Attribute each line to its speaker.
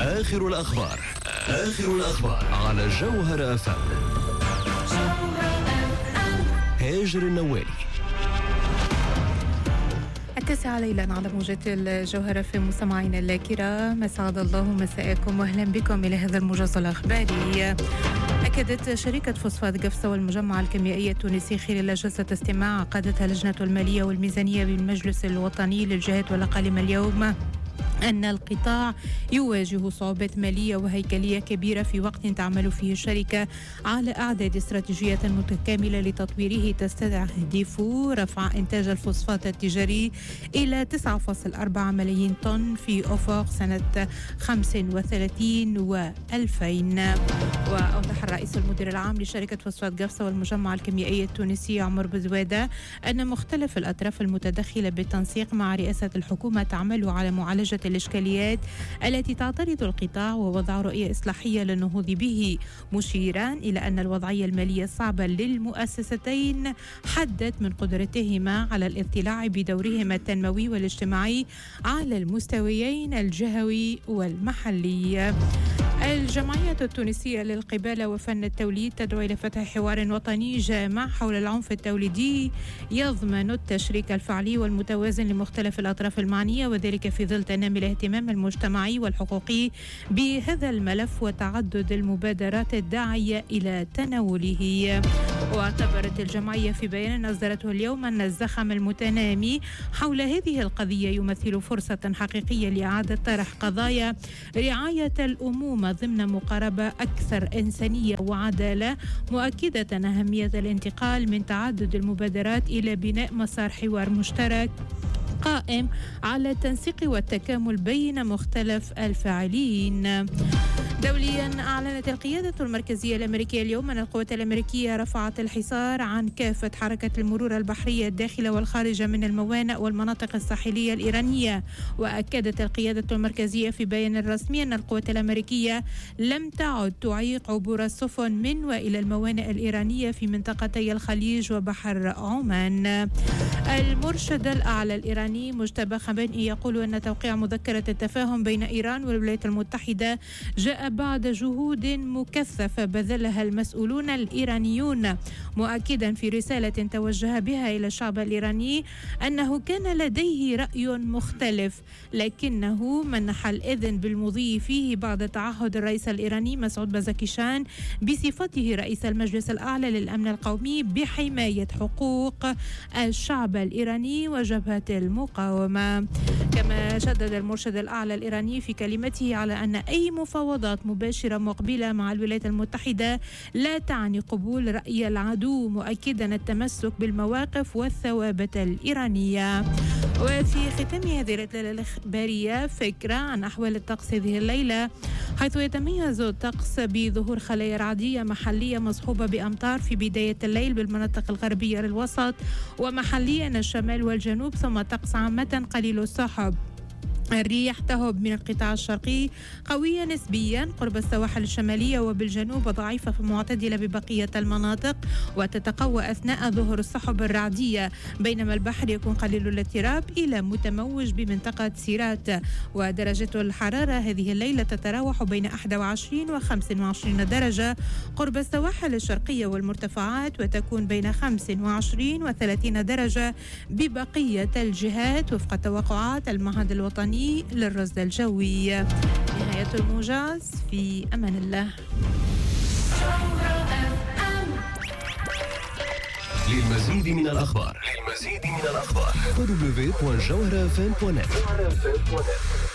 Speaker 1: آخر الأخبار على جوهر FM. هاجر النوالي.
Speaker 2: 9 ليلا على موجة الجوهرة في مستمعينا الكرام، أسعد الله مساءكم وأهلا بكم إلى هذا الموجز الأخباري. أكدت شركة فوسفات قفصة والمجمع الكيميائي التونسي خلال جلسة استماع عقدتها لجنة المالية والميزانية بالمجلس الوطني للجهات والأقاليم اليوم أن القطاع يواجه صعوبات مالية وهيكلية كبيرة في وقت تعمل فيه الشركة على إعداد استراتيجية متكاملة لتطويره تستهدف رفع إنتاج الفوسفات التجاري إلى 9.4 ملايين طن في أفق سنة 35 و2000. وأوضح الرئيس المدير العام لشركة فوسفات قفصة والمجمع الكيميائي التونسي عمر بزوادة أن مختلف الأطراف المتدخلة بالتنسيق مع رئاسة الحكومة تعمل على معالجة الإشكاليات التي تعترض القطاع ووضع رؤية إصلاحية للنهوض به، مشيرا إلى أن الوضعية المالية الصعبة للمؤسستين حدت من قدرتهما على الاطلاع بدورهما التنموي والاجتماعي على المستويين الجهوي والمحلي. الجمعية التونسية للقبالة وفن التوليد تدعو إلى فتح حوار وطني جامع حول العنف التوليدي يضمن التشريك الفعلي والمتوازن لمختلف الأطراف المعنية، وذلك في ظل تنامي الاهتمام المجتمعي والحقوقي بهذا الملف وتعدد المبادرات الداعية إلى تناوله. واعتبرت الجمعية في بيان أصدرته اليوم أن الزخم المتنامي حول هذه القضية يمثل فرصة حقيقية لإعادة طرح قضايا رعاية الأمومة ضمن مقاربة أكثر إنسانية وعدالة، مؤكدة أهمية الانتقال من تعدد المبادرات إلى بناء مسار حوار مشترك قائم على التنسيق والتكامل بين مختلف الفاعلين. دوليا، أعلنت القيادة المركزية الأمريكية اليوم أن القوات الأمريكية رفعت الحصار عن كافة حركة المرور البحرية الداخلة والخارجة من الموانئ والمناطق الساحلية الإيرانية. وأكدت القيادة المركزية في بيان رسمي أن القوات الأمريكية لم تعد تعيق عبور السفن من وإلى الموانئ الإيرانية في منطقتي الخليج وبحر عمان. المرشد الأعلى الإيراني مجتبى خامنئي يقول أن توقيع مذكرة التفاهم بين إيران والولايات المتحدة جاء بعد جهود مكثفة بذلها المسؤولون الإيرانيون، مؤكدا في رسالة توجه بها إلى الشعب الإيراني أنه كان لديه رأي مختلف، لكنه منح الإذن بالمضي فيه بعد تعهد الرئيس الإيراني مسعود بزكيشان بصفته رئيس المجلس الأعلى للأمن القومي بحماية حقوق الشعب الإيراني وجبهة المقاومة. كما شدد المرشد الأعلى الإيراني في كلمته على أن أي مفاوضات مباشرة مقبلة مع الولايات المتحدة لا تعني قبول رأي العدو، مؤكدا التمسك بالمواقف والثوابت الإيرانية. وفي ختام هذه الليلة الإخبارية فكرة عن أحوال الطقس هذه الليلة، حيث يتميز الطقس بظهور خلايا رعدية محلية مصحوبة بأمطار في بداية الليل بالمناطق الغربية للوسط ومحليا الشمال والجنوب، ثم طقس عامة قليل السحب. الرياح تهب من القطاع الشرقي قوية نسبيا قرب السواحل الشمالية وبالجنوب، وضعيفة معتدلة ببقية المناطق، وتتقوى أثناء ظهور السحب الرعدية، بينما البحر يكون قليل الاضطراب إلى متموج بمنطقة سيرات. ودرجة الحرارة هذه الليلة تتراوح بين 21 و 25 درجة قرب السواحل الشرقية والمرتفعات، وتكون بين 25 و 30 درجة ببقية الجهات وفق توقعات المعهد الوطني للرصد الجوي. نهاية الموجز، في أمان الله.
Speaker 1: للمزيد من الأخبار www.jawharafm.net.